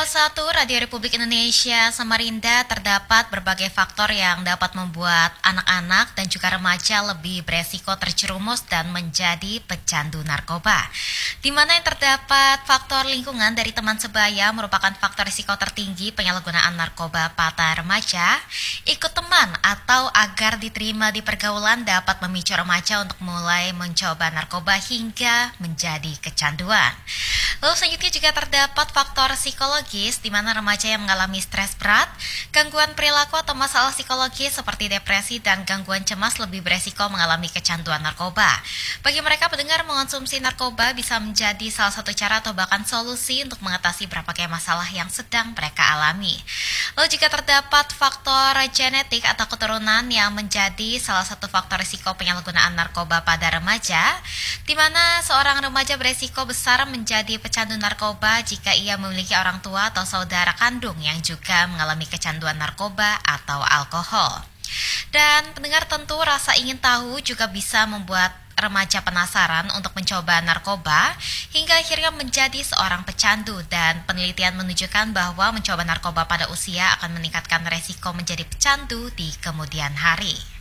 1 Radio Republik Indonesia Samarinda, terdapat berbagai faktor yang dapat membuat anak-anak dan juga remaja lebih beresiko terjerumus dan menjadi pecandu narkoba. Di mana yang terdapat faktor lingkungan dari teman sebaya merupakan faktor risiko tertinggi penyalahgunaan narkoba pada remaja. Ikut teman atau agar diterima di pergaulan dapat memicu remaja untuk mulai mencoba narkoba hingga menjadi kecanduan. Lalu selanjutnya juga terdapat faktor psikologis, di mana remaja yang mengalami stres berat, gangguan perilaku atau masalah psikologis seperti depresi dan gangguan cemas lebih beresiko mengalami kecanduan narkoba. Bagi mereka, pendengar, mengonsumsi narkoba bisa menjadi salah satu cara atau bahkan solusi untuk mengatasi berbagai masalah yang sedang mereka alami. Lalu juga terdapat faktor genetik atau keturunan yang menjadi salah satu faktor risiko penyalahgunaan narkoba pada remaja, di mana seorang remaja beresiko besar menjadi pecandu narkoba jika ia memiliki orang tua atau saudara kandung yang juga mengalami kecanduan narkoba atau alkohol. Dan pendengar, tentu rasa ingin tahu juga bisa membuat remaja penasaran untuk mencoba narkoba hingga akhirnya menjadi seorang pecandu, dan penelitian menunjukkan bahwa mencoba narkoba pada usia akan meningkatkan resiko menjadi pecandu di kemudian hari.